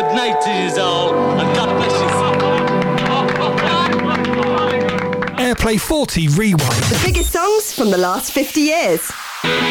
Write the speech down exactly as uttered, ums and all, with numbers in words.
good night to you all, and God bless you. Airplay forty Rewind. The biggest songs from the last fifty years.